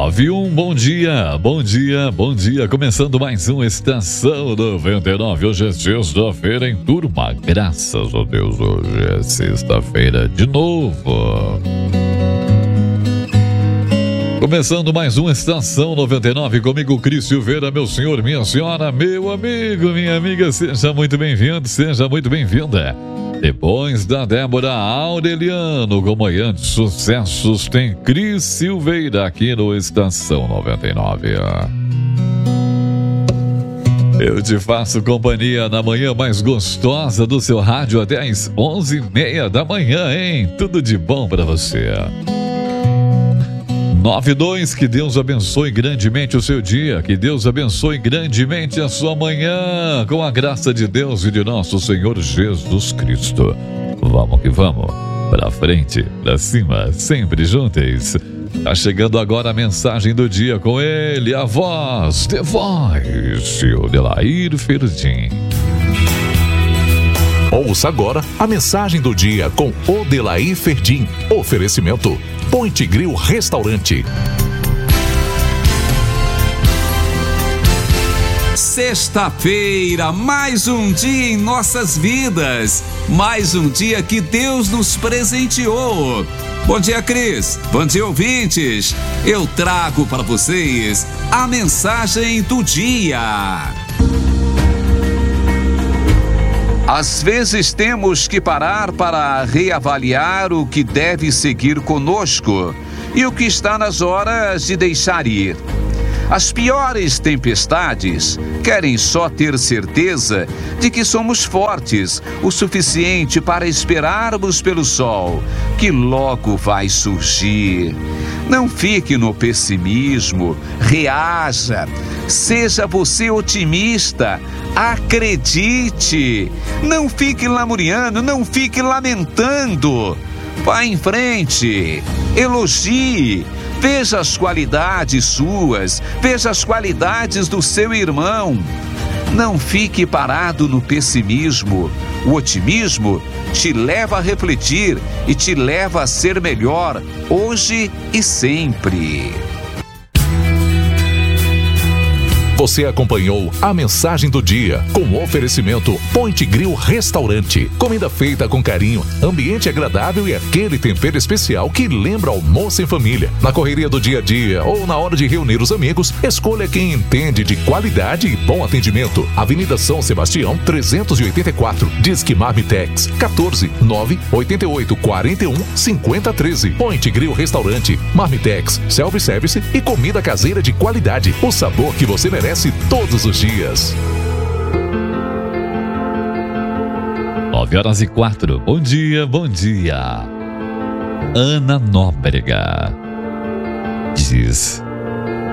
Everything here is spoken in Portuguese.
91, bom dia, bom dia, bom dia. Começando mais uma Estação 99. Hoje é sexta-feira em turma. Graças a Deus, hoje é sexta-feira de novo. Começando mais uma Estação 99 comigo, Cris Silveira, meu senhor, minha senhora, meu amigo, minha amiga. Seja muito bem-vindo, seja muito bem-vinda. Depois da Débora Aureliano, com manhã de sucessos, tem Cris Silveira aqui no Estação 99. Eu te faço companhia na manhã mais gostosa do seu rádio até às 11h30 da manhã, hein? Tudo de bom pra você. 92, que Deus abençoe grandemente o seu dia, que Deus abençoe grandemente a sua manhã, com a graça de Deus e de nosso Senhor Jesus Cristo. Vamos que vamos, pra frente, pra cima, sempre juntos. Tá chegando agora a mensagem do dia com ele, a voz, The Voice, o Odelair Ferdim. Ouça agora a mensagem do dia com Odelair Ferdim. Oferecimento Point Grill Restaurante. Sexta-feira, mais um dia em nossas vidas, mais um dia que Deus nos presenteou. Bom dia, Cris. Bom dia, ouvintes. Eu trago para vocês a mensagem do dia. Às vezes temos que parar para reavaliar o que deve seguir conosco e o que está nas horas de deixar ir. As piores tempestades querem só ter certeza de que somos fortes o suficiente para esperarmos pelo sol, que logo vai surgir. Não fique no pessimismo, reaja, seja você otimista, acredite, não fique lamuriando, não fique lamentando. Vá em frente, elogie, veja as qualidades suas, veja as qualidades do seu irmão. Não fique parado no pessimismo. O otimismo te leva a refletir e te leva a ser melhor hoje e sempre. Você acompanhou a mensagem do dia com o oferecimento Point Grill Restaurante. Comida feita com carinho, ambiente agradável e aquele tempero especial que lembra almoço em família. Na correria do dia a dia ou na hora de reunir os amigos, escolha quem entende de qualidade e bom atendimento. Avenida São Sebastião, 384. Disque Marmitex, 14 988 41 50 13. Point Grill Restaurante. Marmitex, self-service e comida caseira de qualidade. O sabor que você merece todos os dias. 9h04. Bom dia, bom dia. Ana Nóbrega diz: